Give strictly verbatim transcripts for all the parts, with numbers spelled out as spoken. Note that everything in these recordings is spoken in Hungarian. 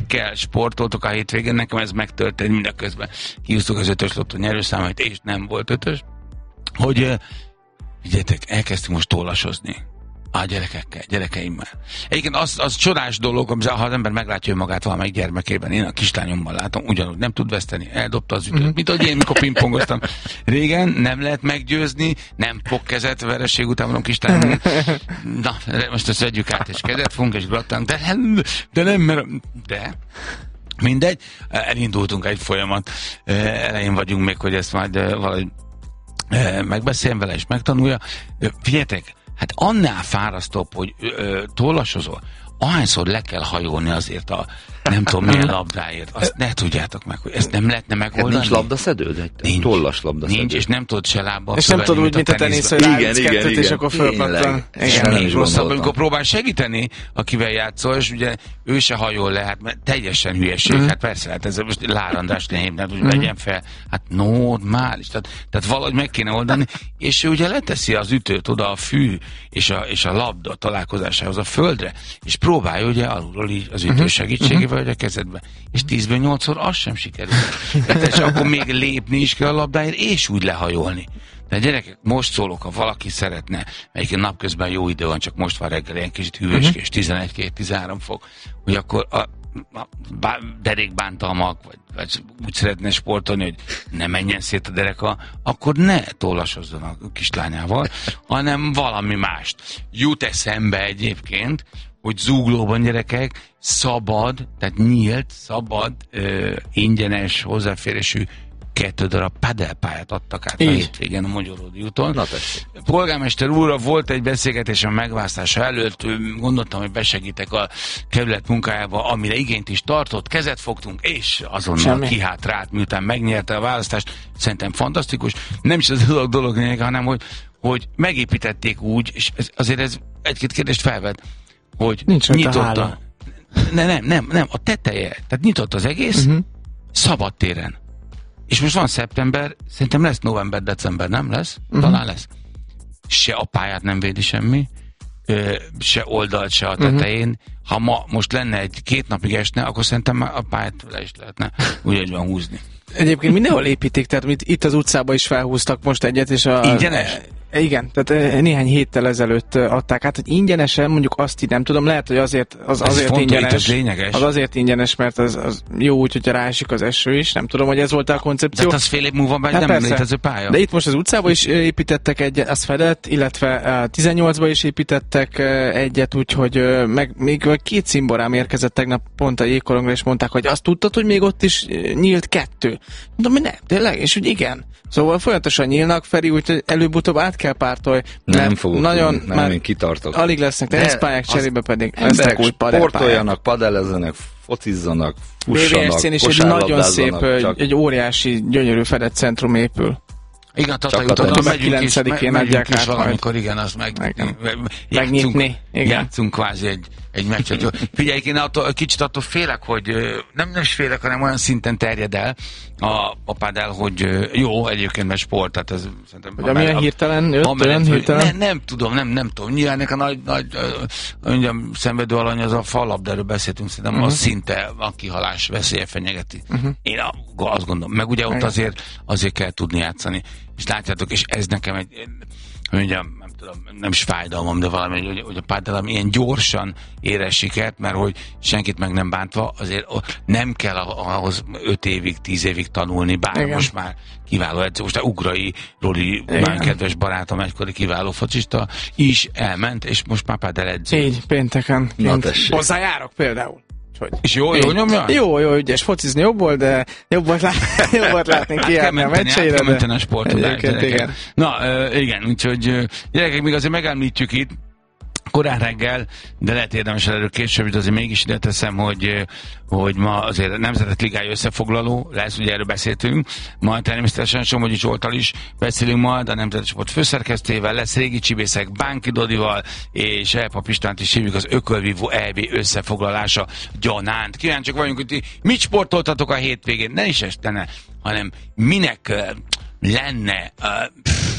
gyerekekkel sportoltok a hétvégén, nekem ez megtörtént mindeközben. Kiúztuk az ötös lottó nyerőszámait, és nem volt ötös, hogy figyeljetek, elkezdtünk most tollasozni a gyerekekkel, gyerekeimmel. Egyébként az, az csodás dolog, ha az ember meglátja önmagát valamelyik gyermekében. Én a kislányommal látom, ugyanúgy nem tud veszteni, eldobta az ütőt. Mm-hmm. Mint ahogy én, mikor pingpongoztam. Régen nem lehet meggyőzni, nem fog kezet, vereség után mondom kislányom. Na, most ezt vegyük át, és kezet fogunk, és gratulálunk, de nem, de nem, mert... De... Mindegy, elindultunk egy folyamat. Elején vagyunk még, hogy ezt majd valahogy megbeszéljem vele, és megtanulja. Figyeljetek, hát annál fárasztóbb, hogy ö, tollasozol, ahányszor le kell hajolni azért a nem tudom milyen labdáért, azt ne tudjátok meg, hogy ezt nem lehetne megoldani. Hát nincs labdaszedőd? Egy nincs, tollas labdaszedőd. Nincs, és nem tudod se lábbal és nem tudod úgy, mint a tenisz, hogy ráütsz kettőt, és akkor fölpattan. És még rosszabb, amikor próbál segíteni, akivel játszol, és ugye ő se hajol le, hát mert teljesen hülyeség, mm. hát persze, hát ez most lárandás lényeg, hát úgy mm. vegyen fel, hát normális, tehát, tehát valahogy meg kéne oldani, és ő ugye leteszi az ütőt oda a fű, és a, és a labda találkozásához a földre, és próbálja ugye alulról így az ütő segítségével, vagy a kezedbe. És tízből nyolcszor az sem sikerül. És akkor még lépni is kell a labdáért, és úgy lehajolni. De gyerekek, most szólok, ha valaki szeretne, melyik napközben jó idő van, csak most van reggel ilyen kicsit hűvöskés, tizenegy-két-tizenhárom fok, hogy akkor a, a bá, derékbántalmak, vagy, vagy úgy szeretne sportolni, hogy ne menjen szét a dereka, akkor ne tollasozzon a kislányával, hanem valami mást. Jut eszembe egyébként, hogy Zuglóban, gyerekek, szabad, tehát nyílt, szabad, ö, ingyenes, hozzáférésű kettő darab padelpályát adtak át így a hétvégén a Magyaródi úton. Na, polgármester úrra volt egy beszélgetés a megválasztása előtt, gondoltam, hogy besegítek a kerület munkájába, amire igényt is tartott, kezet fogtunk, és azonnal kihátrált, miután megnyerte a választást. Szerintem fantasztikus. Nem is az a dolog, dolog lényeg, hanem hogy, hogy megépítették úgy, és ez, azért ez egy-két kérdést felvet, hogy nincs nyitotta. Ne, nem, nem, nem, a teteje. Tehát nyitott az egész, uh-huh. szabad téren. És most van szeptember, szerintem lesz november, december, nem lesz? Uh-huh. Talán lesz. Se a pályát nem védi semmi, se oldalt, se a tetején. Uh-huh. Ha ma most lenne egy két napig esne, akkor szerintem a pályát le is lehetne úgy van húzni. Egyébként mindenhol építik, tehát itt az utcában is felhúztak most egyet, és a... Ingyenes? Igen, tehát néhány héttel ezelőtt adták át, hogy ingyenesen, mondjuk azt így nem tudom, lehet, hogy azért az azért fontos, ingyenes. Az lényeges. Az azért ingyenes, mert az, az jó úgy, hogyha ráesik az eső is, nem tudom, hogy ez volt a koncepció. De az fél év múlva már hát nem létező pálya. De itt most az utcában is építettek egyet, az fedett, illetve tizennyolcban is építettek egyet, úgyhogy meg még két cimborám érkezett tegnap pont a jégkorongra, és mondták, hogy azt tudtad, hogy még ott is nyílt kettő. Mondom, hogy nem, tényleg, és úgy igen. Szóval folyamatosan nyílnak, Feri, úgyhogy előbb-utóbb át kell pártolni. Nem fogok nagyon, tudni, nem, én kitartok. Alig lesznek teniszpályák, cserébe pedig lesznek új padelpályák. Sportoljanak, padelezzenek, focizzanak, fussanak, bé vé es cén is egy nagyon szép, csak... egy óriási, gyönyörű fedett centrum épül. Igen, Tatai úton, megyünk is, megyünk is valamikor, igen, azt meg, meg, meg megnyitni. Játszunk, játszunk kvázi egy, egy meccset. Figyelj, én attól, kicsit attól félek, hogy nem, nem is félek, hanem olyan szinten terjed el a, a pádel, hogy jó, egyébként mert sport, tehát ez szerintem... Hogy amilyen hirtelen jött, olyan hirtelen? Nem, nem tudom, nem, nem tudom. Nyilván a nagy, nagy mondjam, szenvedő alany az a fallabda, erről beszéltünk, szerintem uh-huh. az szinte a kihalás veszélye fenyegeti. Uh-huh. Én azt gondolom. Meg ugye ott azért, azért kell tudni játszani. És látjátok, és ez nekem egy, mondjam, nem tudom, nem is fájdalmam, de valami, hogy, hogy a pádel ilyen gyorsan ér el sikert, mert hogy senkit meg nem bántva, azért nem kell ahhoz öt évig, tíz évig tanulni, bár igen. most már kiváló edző, most a Ugrai Roli, nagyon kedves barátom, egykori kiváló focista, is elment, és most már pádel edző. Így, pénteken. Hozzájárok például. Hogy és jó, jó nyomja? Jó, jó, ügyes, focizni jobb volt, de jobb volt, lát, jobb volt látni kijárni a meccseire. Át kell menteni a sportodást. Igen. Na, uh, igen, úgyhogy uh, gyerekek, még azért megemlítjük itt, korán reggel, de lehet érdemes erről később, de azért mégis ide teszem, hogy, hogy ma azért Nemzetek Ligája összefoglaló lesz, ugye erről beszéltünk, majd természetesen Somogyi Zsolttal is beszélünk majd, a Nemzeti Sport főszerkesztőjével, lesz Régi Csibészek, Bánki Dodival, és Elpap Istvánt is hívjuk, az Ökölvívó é bé összefoglalása gyanánt. Kíváncsiak vagyunk, hogy mit sportoltatok a hétvégén, ne is estene, hanem minek uh, lenne uh, pff,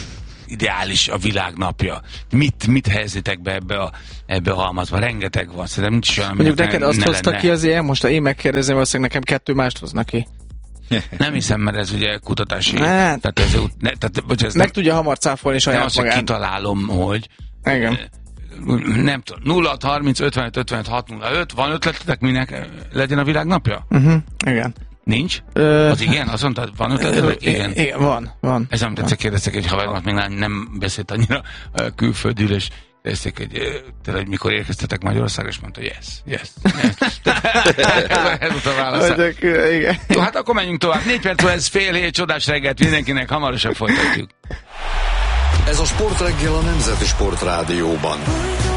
ideális a világnapja? Mit, mit helyezitek be ebbe a, ebbe a halmazba? Rengeteg van, szerintem nincs olyan, mondjuk neked ne, azt ne hozta lenne. ki az ilyen, most ha én megkérdezem, valószínűleg nekem kettő mást hoznak ki. Nem hiszem, mert ez ugye kutatási... Hát, tehát ez, ne, tehát, bocs, ez meg nem, tudja hamar cáfolni saját nem az, hogy magát. kitalálom, hogy... Igen. Nem tudom, nulla hat harminc ötvenöt ötvenöt hat nulla öt, van ötletetek, minek legyen a világnapja? Uh-huh, igen. Nincs? Ö, Az igen? Azt mondtad, van ötletetek? Igen. Igen, van, van. Ez amit egyszer kérdeztek egy haveromat, még nem, nem beszélt annyira külföldül, és kérdezték, hogy tényleg, mikor érkeztetek Magyarországra, és mondta, yes, yes, yes. Ez volt a válasz. Igen. Jó, hát akkor menjünk tovább. Négy perc, ez fél hét, csodás reggelt mindenkinek, hamarosan folytatjuk. Ez a Sportreggel a Nemzeti Sportrádióban.